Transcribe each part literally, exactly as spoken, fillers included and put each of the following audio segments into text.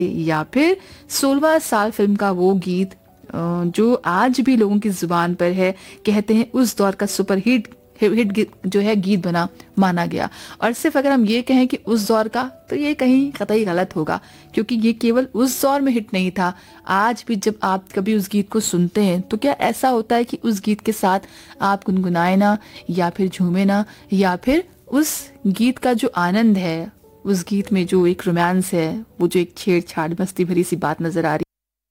या फिर सोलहवां साल फिल्म का वो गीत अ, जो आज भी लोगों की जुबान पर है, कहते हैं उस दौर का सुपर हिट हिट गी- जो है गीत बना माना गया। और सिर्फ अगर हम ये कहें कि उस दौर का, तो ये कहीं कतई गलत होगा, क्योंकि ये केवल उस दौर में हिट नहीं था। आज भी जब आप कभी उस गीत को सुनते हैं तो क्या ऐसा होता है कि उस गीत के साथ आप गुनगुनाए ना, या फिर झूमे ना, या फिर उस गीत का जो आनंद है, उस गीत में जो एक रोमांस है, वो जो एक छेड़छाड़ मस्ती भरी सी बात नजर आ रही,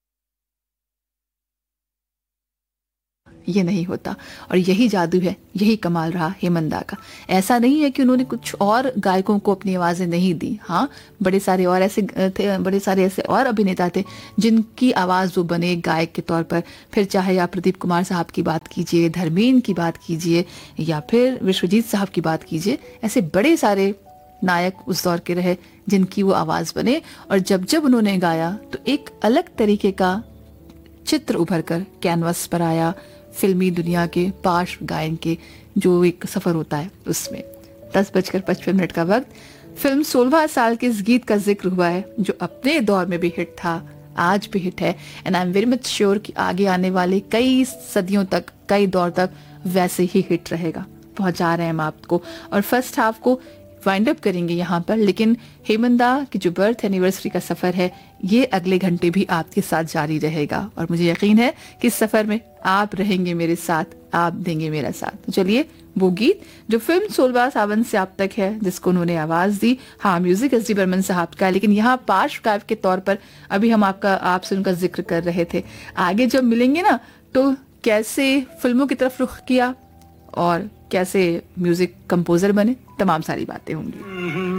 ये नहीं होता। और यही जादू है, यही कमाल रहा हेमंदा का। ऐसा नहीं है कि उन्होंने कुछ और गायकों को अपनी आवाजें नहीं दी। हाँ, बड़े सारे और ऐसे थे, बड़े सारे ऐसे और अभिनेता थे जिनकी आवाज वो बने गायक के तौर पर। फिर चाहे आप प्रदीप कुमार साहब की बात कीजिए, धर्मेंद्र की बात कीजिए, या फिर विश्वजीत साहब की बात कीजिए, ऐसे बड़े सारे नायक उस दौर के रहे जिनकी वो आवाज बने। और जब जब उन्होंने गाया तो एक अलग तरीके का चित्र उभर कर कैनवस पर आया, फिल्मी दुनिया के पार्श्व गायन के जो एक सफर होता है उसमें। दस बजकर पचपन मिनट का वक्त, फिल्म सोलहवां साल के इस गीत का जिक्र हुआ है जो अपने दौर में भी हिट था, आज भी हिट है, and I am very much sure कि आगे आने वाले कई सदियों तक, कई दौर तक वैसे ही हिट रहेगा। पहुंचा रहे हैं हम आपको, और फर्स्ट हाफ को वाइंड अप करेंगे यहाँ पर, लेकिन हेमंदा की जो बर्थ एनिवर्सरी का सफर है ये अगले घंटे भी आपके साथ जारी रहेगा, और मुझे यकीन है कि इस सफर में आप रहेंगे मेरे साथ, आप देंगे मेरा साथ। तो चलिए, वो गीत जो फिल्म सोलहवां सावन से आप तक है, जिसको उन्होंने आवाज दी, हाँ म्यूजिक एस डी बर्मन साहब का, लेकिन यहाँ पार्श्व गायक के तौर पर अभी हम आपका आपसे उनका जिक्र कर रहे थे। आगे जब मिलेंगे ना, तो कैसे फिल्मों की तरफ रुख किया और कैसे म्यूजिक कंपोजर बने, तमाम सारी बातें होंगी।